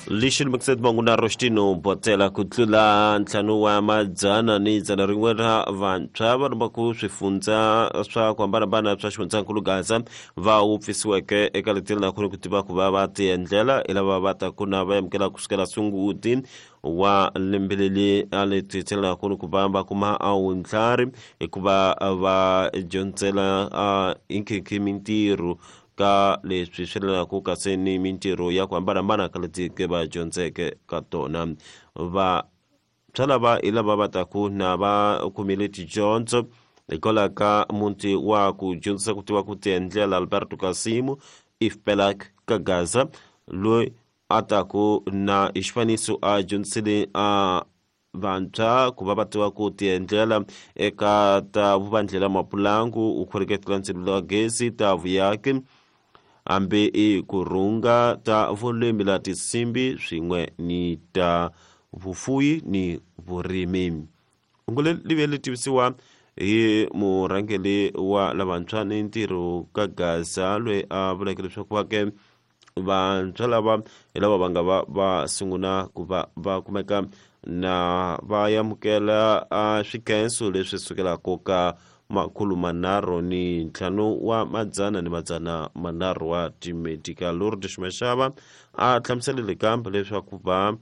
Lishin maksad manguna rostino botela kutlula ntanua madzana ni zanariwera vanchava baku swifunza swa kwambana bana swa xifunza nkulugaza va ofisi weke ekalitile na kuni kutiba kuva va tiendlela ila va vata kuna va yamkela kusukela sunguti wa lembileli ale titela na kuni kubamba kuma au ntlari ekuva va jontsela inkiki mintiru ka leswi swi lelaku kasi ni mintirho ya ku hambanahambana ka leti va dyondzeke ka tona va swa lava i lava va taku na va kumile tidyondzo hikwalaho ka muti wa ku dyondzisa ku tiva ku tiendlela Alberto Casimo Ifpelak Kagaza loyi a taku na hi xifaniso a dyondzisile a vantshwa ku va tiva ku tiendlela eka ta vuvandlela mapulangu u khorheketela ndzilo wa gezi ta vuyaki hambi i kurhunga ta volume la tisimbi swin'we ni ta vufuwi ni vurimi ungule live li tivisiwa hi murhangeli wa lavantshwa ni ntirho ka Gaza loyi a vuleke leswaku vake vantshwa lava hi lava va nga va sungula ku va kumeka na va yamukela swikenso leswi sukelaka ka makulu manharhu ni ntlhanu wa madzana ni madzana manharhu wa timedical Lourdes Mashava a hlamuselile kambe leswaku va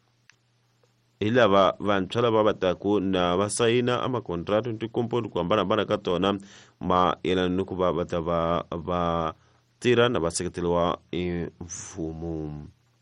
hi lava vantshwa lava va taku na va sayina amakontrati ni tikomponi ku hambanahambana ka tona mayelana ni ku va ta va tirha na vaseketeli wa mfumo.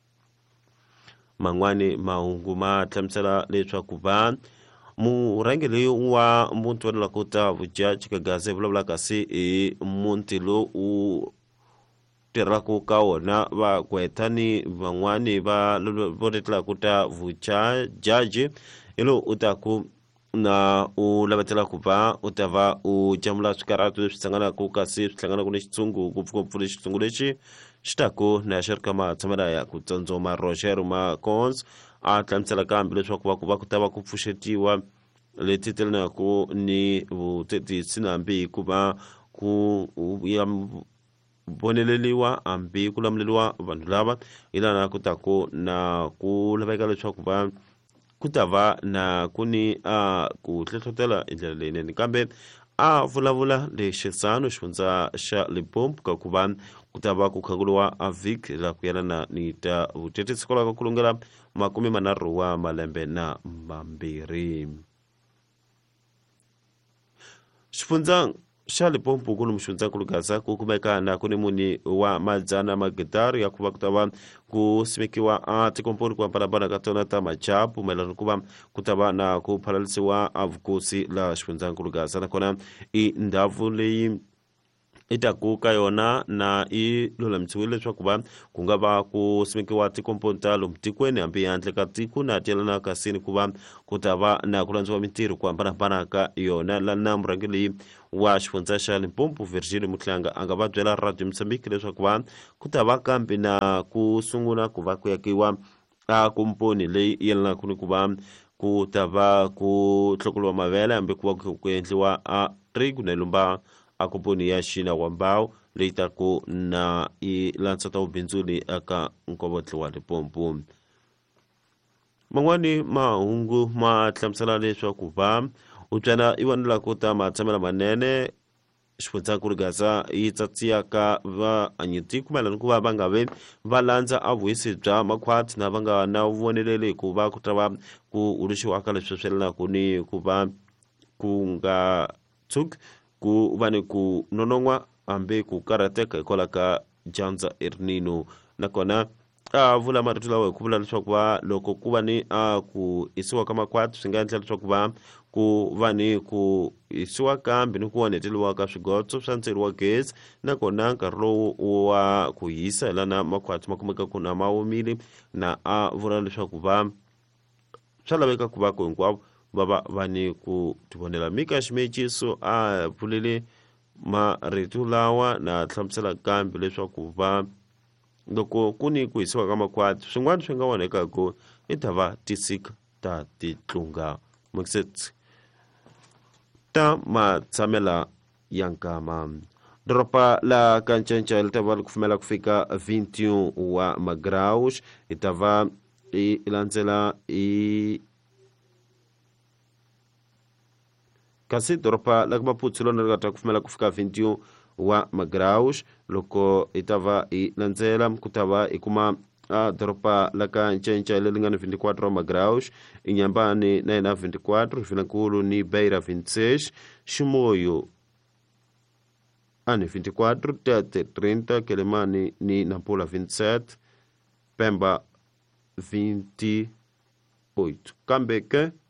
Man'wani mahungu ma hlamusela leswaku va murhangeli wa muti wa le Lakota vujaji ka Gaza vulavula kasi hi muti lowu u tirhaka ka wona va gwetani van'wani va letelaku ta vujaji hi lowu u taku na u lavetela ku va u ta va u jamula swikarati leswi hlanganaka kasi swi hlanganaka ni xitsungu ngopfungopfu lexi xitsungu lexi xi taku na xi ri ka matshamela ya ku tsandzoma Roger Macons a hlamusela kambe leswaku va ku ta va ku pfuxetiwa leti telenaku ni vutetisi nambi hikuva ku ya voneleliwa hambi ku lamuleliwa vanhu lava hi lana ku taku na ku laveka leswaku va ku ta va na ku ni ku hlohlotela hi ndlela leyinene kambe a vulavula lexisano xifundza xa Limpopo ka ku va ku ta va ku khanguliwa a vhiki la ku yelana ni ta vutetisi kwalaho ka ku lungela 30 wa malembe na mambirhi. Xifundza xa Limpopo ku ni muxifundzankulu Gaza ku kumeka na ku ni muni wa madzana magitari ya ku va ku ta va ku simekiwa a tikomponi ku hambanahambana ka tona ta majabu mayelana ku va ku ta va na ku phalalisiwa a vukosi la xifundzankulu Gaza nakona i ndhawu leyi i taku ka yona na i lulamisiwile leswaku va ku nga va ku simekiwa tikomponi ta lomu tikweni hambi handle ka tiko na tiyelana kasini ku va ku ta va na ku landziwa mintirho ku hambanahambana ka yona lana murhangeli wa xifundza xa Limpopo Virgilio Mutlanga a nga va byela Radio Mozambique leswaku va ku ta va kambe na ku sungula ku va ku yakiwa a komponi leyi yelanaka ni ku va ku ta va ku tlhokoliwa mavele hambi ku va ku endliwa a trigu na lumba a komponi ya Xina Wambao leyi taku na i lansa ta vubindzuli aka nkovotlo wa Limpopo. Man'wani mahungu ma hlamusela leswaku va u byana i wanela ku ta matshamela manene xifundzankulu Gaza yi tsatsiyaka vaanyitiko mayelana ku va va nga vi va landza a vuhisi bya makhwati na va nga na voneleli ku va ku ta va ku uluxiwa ka leswi swi lenaku ni ku va ku nga tshuki ku va ni ku nonon'wa hambi ku karhateka hikwalaho ka dyandza erinino nakona a vula marito lawa hi ku vula leswaku va loko ku va ni ku hisiwa ka makhwati swi nga endla leswaku va ku va ni ku hisiwa kambe ni ku onheteliwa ka swigotso swa ntseri wa gezi nakona nkarhi lowu wa ku hisa hi lana makhwati ma kumekaku na ma omile na a vula leswaku va swa laveka ku va ku hinkwavo va ni ku tivonela Mika Ximekiso a pfulele marito lawa na hlamusela kambe leswaku va loko ku ni ku hisiwa ka makhwati swin'wana swi nga onhekaku i ta va tisika ta titlunga muksetsi ta matshamela ya nkama Doropa la Kanchencha litava kufumela kufika 21 wa magraus, itava ilanzela kasi doropa la Maputo lona likata kufumela kufika 21 wa magraus, loko itava ilanzela kutava ikuma doropa la Kanchencha lilingana 24 magraus, Inhambane na 24, Vilanculo ni Beira 26, Chimoio ani 24, Tete 30, Quelimane ni Nampula 27, Pemba 28. Cambeke